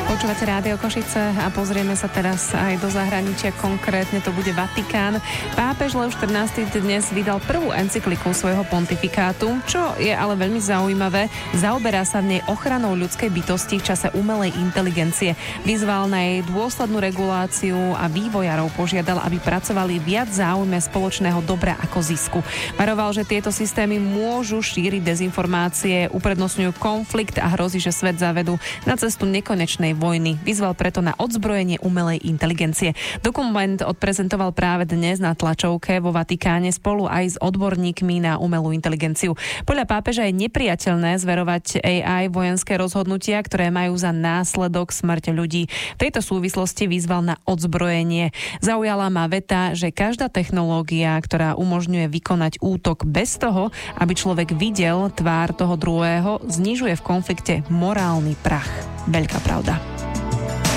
Počúvate Rádio Košice a pozrieme sa teraz aj do zahraničia, konkrétne to bude Vatikán. Pápež Lev XIV dnes vydal prvú encykliku svojho pontifikátu, čo je ale veľmi zaujímavé. Zaoberá sa v nej ochranou ľudskej bytosti v čase umelej inteligencie. Vyzval na jej dôslednú reguláciu a vývojárov požiadal, aby pracovali viac v záujme spoločného dobra ako zisku. Varoval, že tieto systémy môžu šíriť dezinformácie, uprednostňujú konflikt a hrozí, že svet zavedú na cestu nekonečnej vojny. Vyzval preto na odzbrojenie umelej inteligencie. Dokument odprezentoval práve dnes na tlačovke vo Vatikáne spolu aj s odborníkmi na umelú inteligenciu. Podľa pápeža je nepriateľné zverovať AI vojenské rozhodnutia, ktoré majú za následok smrť ľudí. V tejto súvislosti vyzval na odzbrojenie. Zaujala ma veta, že každá technológia, ktorá umožňuje vykonať útok bez toho, aby človek videl tvár toho druhého, znižuje v konflikte morálny prach. Veľká pravda.